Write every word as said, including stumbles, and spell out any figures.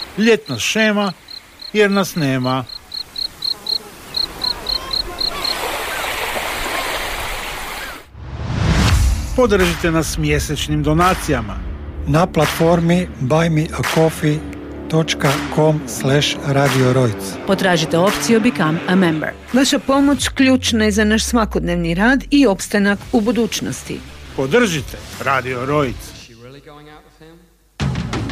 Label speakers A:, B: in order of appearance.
A: Ljet nas šema jer nas nema. Podržite nas mjesečnim donacijama
B: na platformi buy me a coffee dot com slash radio rojc.
C: Potražite opciju Become a Member.
D: Vaša pomoć ključna je za naš svakodnevni rad i opstanak u budućnosti.
A: Podržite Radio Rojc.